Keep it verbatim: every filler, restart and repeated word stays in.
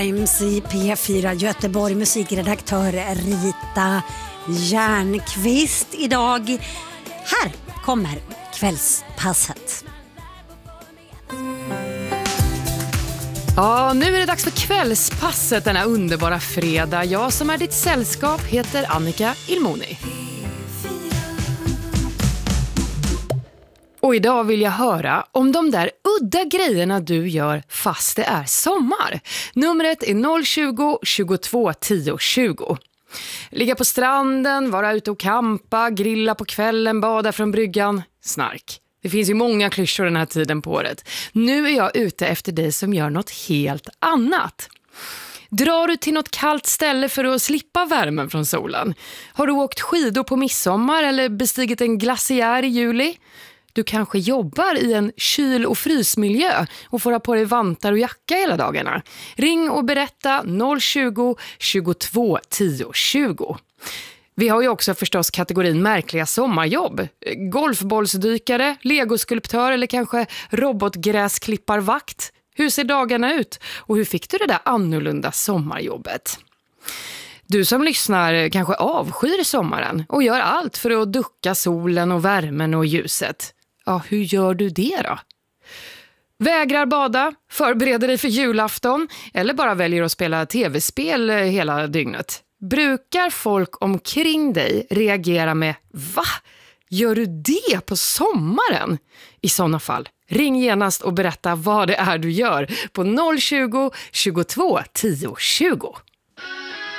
Times i P fyra Göteborg, musikredaktör Rita Järnqvist idag. Här kommer kvällspasset. Ja, nu är det dags för kvällspasset denna underbara fredag. Jag som är ditt sällskap heter Annika Ilmoni. Och idag vill jag höra om de där udda grejerna du gör fast det är sommar. Numret är noll tjugo, tjugotvå, tio, tjugo. Ligga på stranden, vara ute och kampa, grilla på kvällen, bada från bryggan, snark. Det finns ju många klyschor den här tiden på året. Nu är jag ute efter dig som gör något helt annat. Drar du till något kallt ställe för att slippa värmen från solen? Har du åkt skidor på midsommar eller bestigit en glaciär i juli? Du kanske jobbar i en kyl- och frysmiljö och får ha på dig vantar och jacka hela dagarna. Ring och berätta noll tjugo, tjugotvå, tio, tjugo. Vi har ju också förstås kategorin märkliga sommarjobb. Golfbollsdykare, legoskulptör eller kanske robotgräsklipparvakt. Hur ser dagarna ut? Och hur fick du det där annorlunda sommarjobbet? Du som lyssnar kanske avskyr sommaren och gör allt för att ducka solen och värmen och ljuset. Ja, hur gör du det då? Vägrar bada, förbereder dig för julafton eller bara väljer att spela tv-spel hela dygnet? Brukar folk omkring dig reagera med "Va? Gör du det på sommaren?" I sådana fall, ring genast och berätta vad det är du gör på noll tjugo, tjugotvå, tio, tjugo.